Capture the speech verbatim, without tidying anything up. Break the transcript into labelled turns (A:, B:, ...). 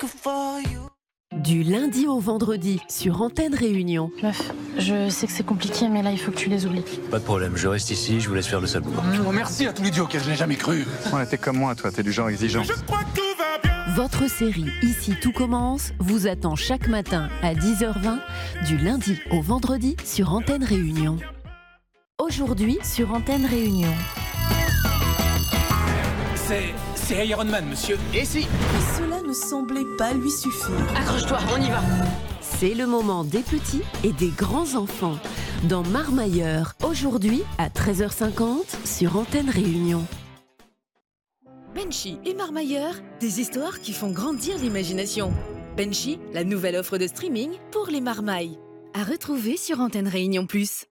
A: Du lundi au vendredi sur Antenne Réunion.
B: Meuf, je sais que c'est compliqué, mais là, il faut que tu les oublies.
C: Pas de problème, je reste ici, je vous laisse faire le sale boulot.
D: Oh, merci à tous les dieux auxquels je n'ai jamais cru.
E: Ouais, t'es comme moi, toi, t'es du genre exigeant.
D: Je crois que tout va bien.
A: Votre série Ici tout commence vous attend chaque matin à dix heures vingt, du lundi au vendredi sur Antenne Réunion. Aujourd'hui sur Antenne Réunion.
D: C'est... c'est Iron Man, monsieur. Et si
F: Mais cela ne semblait pas lui suffire.
B: Accroche-toi, on y va.
A: C'est le moment des petits et des grands enfants dans Marmailleur, aujourd'hui à treize heures cinquante sur Antenne Réunion.
F: Benchy et Marmailleur, des histoires qui font grandir l'imagination. Benchy, la nouvelle offre de streaming pour les marmailles. À retrouver sur Antenne Réunion plus.